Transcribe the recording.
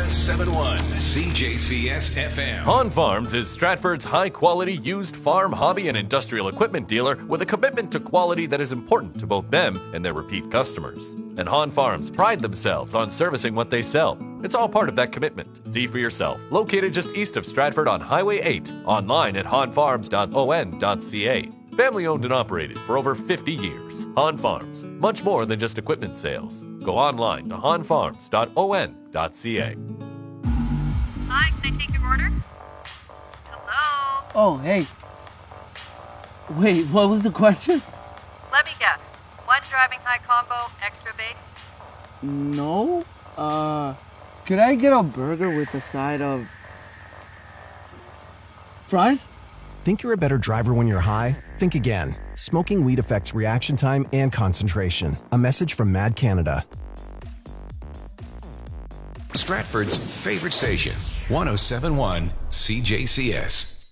1071 CJCS FM. Han Farms is Stratford's high-quality used farm, hobby, and industrial equipment dealer with a commitment to quality that is important to both them and their repeat customers. And Han Farms pride themselves on servicing what they sell. It's all part of that commitment. See for yourself. Located just east of Stratford on Highway 8. Online at hanfarms.on.ca. Family owned and operated for over 50 years. Han Farms, much more than just equipment sales. Go online to hanfarms.on.ca. Hi, can I take your order? Hello? Oh, hey. Wait, what was the question? Let me guess. One driving high combo, extra baked? No. Could I get a burger with a side of fries? Think you're a better driver when you're high? Think again. Smoking weed affects reaction time and concentration. A message from Mad Canada. Stratford's favorite station, 1071 CJCS.